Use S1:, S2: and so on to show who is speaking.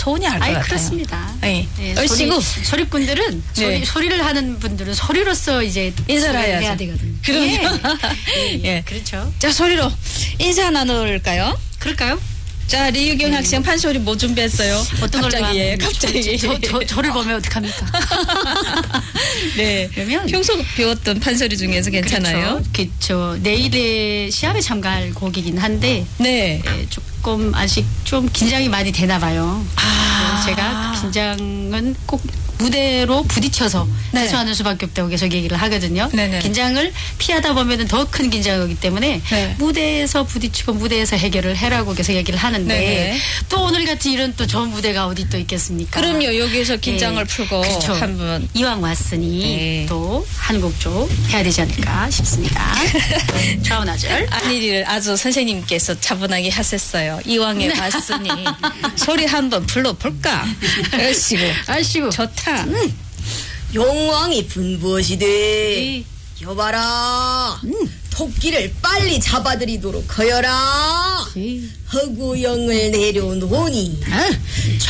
S1: 소원이 알 것 같아요.
S2: 그렇습니다.
S1: 네.
S2: 네,
S1: 얼씨구.
S2: 소리꾼들은
S1: 네.
S2: 소리를 하는 분들은 소리로서 이제
S1: 인사를
S2: 소리를
S1: 해야죠.
S2: 해야 되거든요.
S1: 그럼요.
S2: 예. 그렇죠.
S1: 자, 소리로 인사 나눌까요?
S2: 그럴까요?
S1: 자, 리유경 학생 판소리 뭐 준비했어요?
S2: 어떤 걸
S1: 갑자기,
S2: 좋아하는
S1: 갑자기.
S2: 저를 보면 어떡합니까?
S1: 네.
S2: 그러면
S1: 평소 배웠던 판소리 중에서 괜찮아요?
S2: 그렇죠. 내일의 시합에 참가할 곡이긴 한데
S1: 네.
S2: 예, 조금 아직 좀 긴장이 많이 되나 봐요. 그래서 제가 긴장은 꼭 무대로 부딪혀서
S1: 네.
S2: 해소하는 수밖에 없다고 계속 얘기를 하거든요.
S1: 네네.
S2: 긴장을 피하다 보면 더 큰 긴장이 오기 때문에
S1: 네.
S2: 무대에서 부딪히고 무대에서 해결을 해라고 계속 얘기를 하는데
S1: 네네.
S2: 또 오늘 같이 이런 또 좋은 무대가 어디 또 있겠습니까?
S1: 그럼요. 여기서 긴장을
S2: 예,
S1: 풀고
S2: 그렇죠.
S1: 한번.
S2: 이왕 왔으니
S1: 네.
S2: 또 한 곡 좀 해야 되지 않을까 싶습니다. 좌우나절.
S1: 안일이를 아주 선생님께서 차분하게 하셨어요. 이왕에 왔으니 소리 한번 불러볼까? 얼씨구.
S2: 아이고
S1: 좋다.
S3: 용왕이 분부하시되
S2: 네.
S3: 여봐라 토끼를 빨리 잡아들이도록 하여라.
S2: 네.
S3: 허구영을 내려놓으니